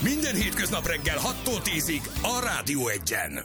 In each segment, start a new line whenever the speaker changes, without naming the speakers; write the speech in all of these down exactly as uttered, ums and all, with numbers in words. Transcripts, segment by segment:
Minden hétköznap reggel hattól tízig a Rádió Egyen.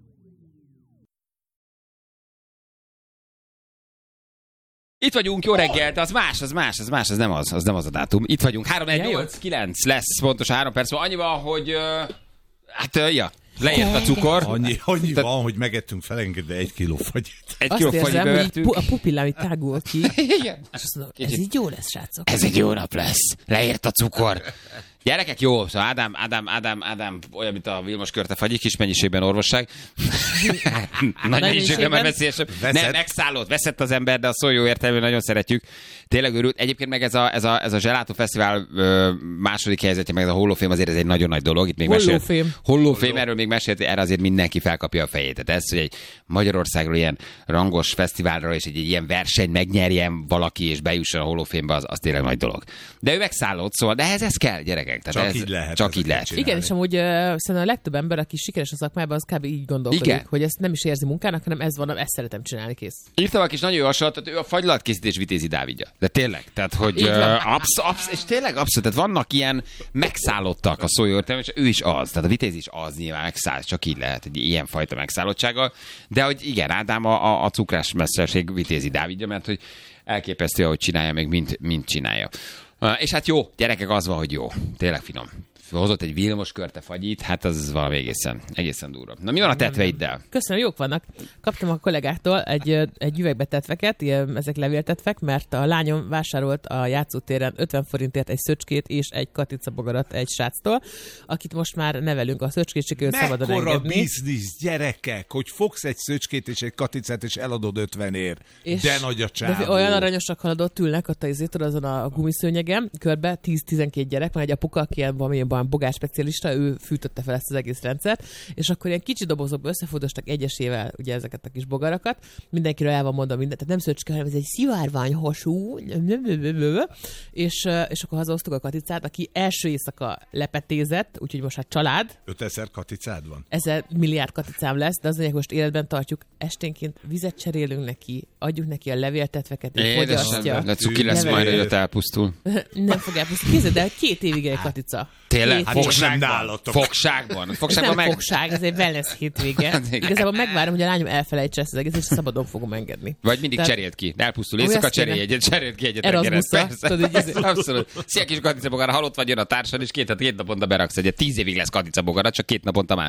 Itt vagyunk, jó reggelt, az más, az más, az más, az nem az, az nem az a dátum. Itt vagyunk, három egy nyolc kilenc lesz, pontosan három perc van. Annyi van, hogy, uh, hát, uh, ja, leért a cukor.
Annyi, annyi
Te...
van, hogy megettünk felengedve egy kiló fagyit.
Egy
azt
kiló fagyit
érzem,
bevertünk.
hogy a pupillám itt tágul ki.
Igen.
És azt mondom, ez így jó lesz, srácok.
Ez egy jó nap lesz, leért a cukor. Gyerekek, jó, szóval Ádám, Ádám, Ádám, Ádám, olyan, mint a Vilmos Körte fagyi, kis mennyiségben orvosság. Nagy mennyiségben, mert veszélyesebb. Nem, megszállott, veszett az ember, de a szó jó értelmű, nagyon szeretjük. Tényleg örült. Egyébként meg ez a, ez a, ez a Gelato Fesztivál ö, második helyzetje, meg ez a Hollófém, azért ez egy nagyon nagy dolog. Itt még
Hollófém.
Hollófém, erről még mesélt, erre azért mindenki felkapja a fejét. Tehát ez, hogy egy Magyarországról ilyen rangos fesztiválra és egy, egy ilyen verseny megnyerjen valaki és bejusson a Hollófémbe, az, az tényleg nagy dolog. De ő megszállott, szóval, de ehhez ez kell, gyerekek. Tehát
Csak
ez,
így lehet.
Csak így lehet.
Igen, és amúgy uh, szerintem a legtöbb ember, aki sikeres a szakmában, az kb. Így gondolkodik,
Igen.
hogy ezt nem is érzi munkának, hanem ez van, ezt szeretem csinálni, kész.
Írtam a kis nagyon jó hasonlatot, ő a fagylatkészítés Vitézi Dávidja. De tényleg, tehát hogy uh, absz, absz, és tényleg abszolút, tehát vannak ilyen megszállottak a szó jó értelme, és ő is az. Tehát a Vitéz is az nyilván megszáll, csak így lehet, egy ilyen fajta megszállottsággal. De hogy igen, Ádám a, a, a cukrás mesterség Vitézi Dávidja, mert hogy elképesztő, ahogy csinálja, meg mint, mint csinálja. Uh, és hát jó, gyerekek, az van, hogy jó. Tényleg finom. Hozott egy Vilmos Körte fagyit, hát az valami egészen, egészen durva. Na mi van a tetveiddel?
Köszönöm, jók vannak. Kaptam a kollégáktól egy, egy üvegbe tetveket, ilyen, ezek levéltetvek, mert a lányom vásárolt a játszótéren ötven forintért egy szöcskét és egy katicabogarat egy sráctól, akit most már nevelünk, a szöcskét sikerült szabadon engedni.
Mekkora biznisz, gyerekek, hogy fogsz egy szöcskét és egy katicát és eladod ötvenért.
És
de nagy a csávó.
De olyan aranyosak haladott ülnek ott a izétől azon a gumiszőnyegen, körbe tíz-tizenkét gyerek, van egy apuka, aki ilyen valamilyen bogás specialista, ő fűtötte fel ezt az egész rendszert, és akkor ilyen kicsi dobozokba összefordostak egyesével ugye ezeket a kis bogarakat, mindenkiről el van mondva mindent, tehát nem szöcske, hanem ez egy szivárványhasú, és, és akkor hazahoztuk a katicát, aki első éjszaka lepetézett, úgyhogy most hát család.
ötezer katicád van?
Ezer milliárd katicám lesz, de az mondják, most életben tartjuk, esténként vizet cserélünk neki, adjuk neki a levéltetveket, és fogyasztja.
De cuki lesz majd, hogy ott elpusztul.
Nem fog elpusztulni. Kézzel, de két évig egy katica.
Tényleg?
Hát
Fogságban? Fogságban? Fogságban
nem
meg...
fogság, ez egy wellness hétvége. Igazából megvárom, hogy a lányom elfelejtse ezt az egész, és szabadon fogom engedni.
Vagy mindig
Tehát...
cserélt ki. Elpusztul éjszaka, cserélj egyet, cserélt ki egyet.
Erasmusza.
Abszolút. Szia kis katicabogara, halott vagy, jön a társad, és két, két naponta beraksz egyet. Tíz évig lesz katicabogara, csak két naponta más.